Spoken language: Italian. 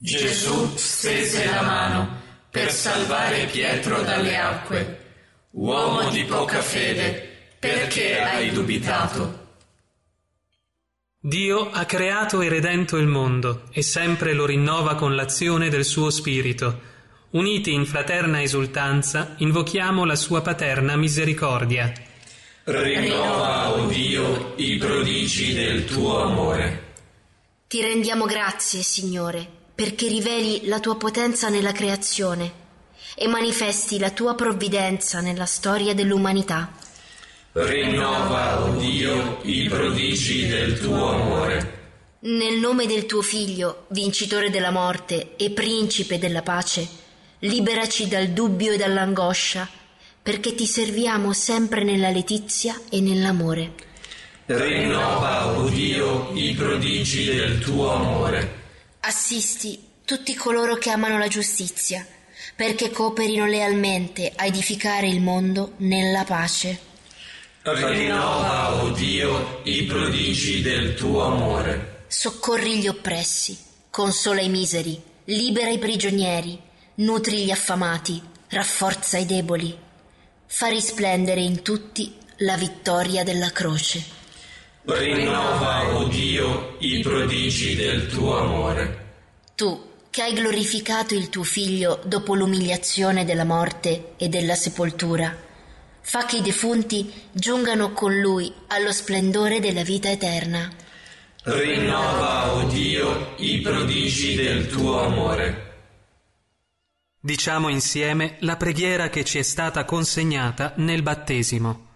Gesù stese la mano per salvare Pietro dalle acque. Uomo di poca fede, perché hai dubitato? Dio ha creato e redento il mondo e sempre lo rinnova con l'azione del suo Spirito. Uniti in fraterna esultanza, invochiamo la sua paterna misericordia. Rinnova, o Dio, i prodigi del tuo amore. Ti rendiamo grazie, Signore, perché riveli la tua potenza nella creazione e manifesti la tua provvidenza nella storia dell'umanità. Rinnova, o Dio, i prodigi del tuo amore. Nel nome del tuo Figlio, vincitore della morte e principe della pace, liberaci dal dubbio e dall'angoscia, perché ti serviamo sempre nella letizia e nell'amore. Rinnova, o Dio, i prodigi del tuo amore. Assisti tutti coloro che amano la giustizia, perché cooperino lealmente a edificare il mondo nella pace. Rinnova, o Dio, i prodigi del tuo amore. Soccorri gli oppressi, consola i miseri, libera i prigionieri, nutri gli affamati, rafforza i deboli. Fa risplendere in tutti la vittoria della croce. Rinnova, o Dio, i prodigi del tuo amore. Tu, che hai glorificato il tuo Figlio dopo l'umiliazione della morte e della sepoltura, fa che i defunti giungano con Lui allo splendore della vita eterna. Rinnova, o Dio, i prodigi del tuo amore. Diciamo insieme la preghiera che ci è stata consegnata nel battesimo.